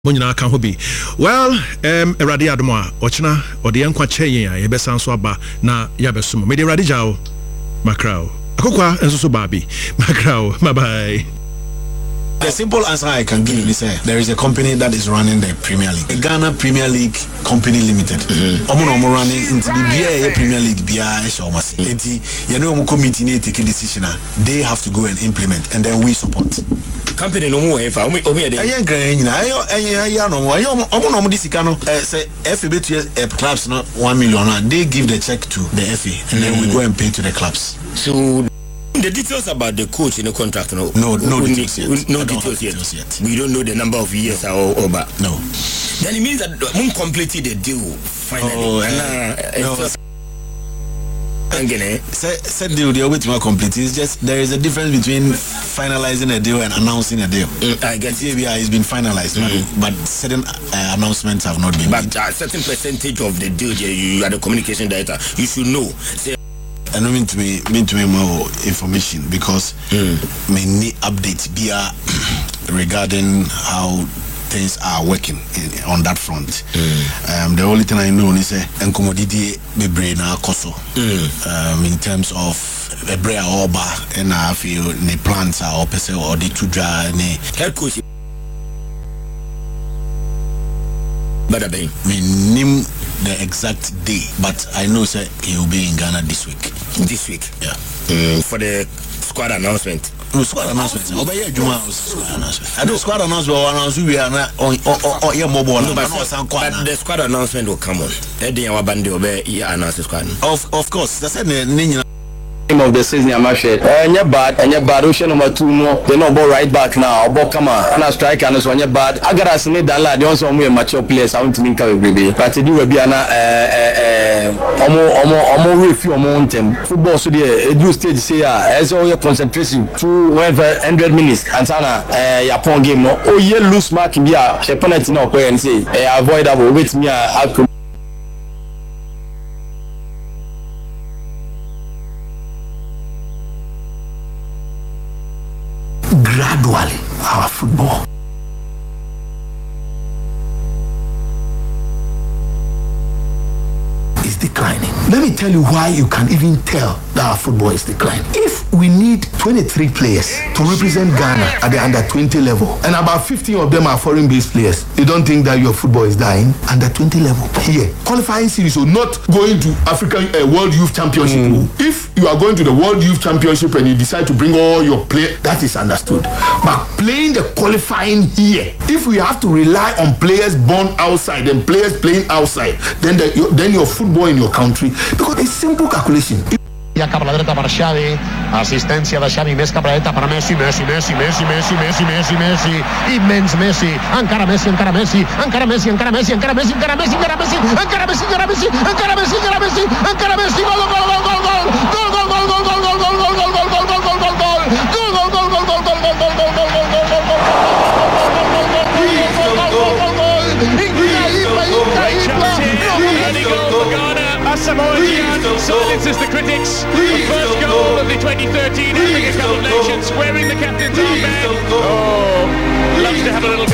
Monyina kan ho bi. Well, Eradi Admoa, Ochina, or the Yankwa Cheya, Yebesan Swaba, na Yabesum. Made Eradi Jao, Macrao. Akokwa, and so Babi. Macrao, bye bye. The simple answer I can give is there is a company that is running the Premier League. The Ghana Premier League Company Limited. Omo running into the BA Premier League BA Showmas. You know, committee take a decision. They have to go and implement, and then we support. Company no more if I no say FA clubs not 1 million. They give the check to the FA, and then we go and pay to the clubs. So the details about the coach in the contract, no details yet. No details yet. We don't know the number of years or but no. Then it means that we completed the deal finally. Said deal they wait to complete. It's just there is a difference between finalizing a deal and announcing a deal. I guess CBI has been finalized, but certain announcements have not been but made. A certain percentage of the deal, you are the communication director. You should know. I don't mean to be more information because may need updates be regarding how things are working on that front. The only thing I know is enkomodidi bebre na koso in terms of bebre oba and I feel the plants are opese or the tudra ne head coach but I name the exact day, but I know sir he will be in Ghana this week. Yeah. For the squad announcement. No squad announcement. Over here Juma squad announcement. I do squad announcement we are on mobile. No, but the squad announcement will come on. Announce the squad. Of course. That's of the season I'm actually bad ocean number 2 no they no ball right back now ball come on and a striker and so bad I got us need that lad also we mature players I want to link up with baby but do we be ana omo review omo them football so the do stage say as all your concentration through 100 minutes and sana Japan game no oh yeah lose mark be a penalty no and say avoidable with me gradually our football is declining. Let me tell you why you can even tell that our football is declining. If we need 23 players to represent Ghana at the under 20 level and about 15 of them are foreign based players, you don't think that your football is dying? Under 20 level here, qualifying series, so not going to African World Youth Championship. If you are going to the World Youth Championship and you decide to bring all your players, that is understood. But playing the qualifying here, if we have to rely on players born outside and players playing outside, then your football in your country, because it's simple calculation. Ja cap a la dreta per Xavi, assistència de Xavi més cap a la dreta per Messi, immens Messi, encara Messi, encara Messi, gol, silences the critics. The first goal of the 2013 Africa Cup of Nations, wearing the captain's armband. Oh, loves to have a little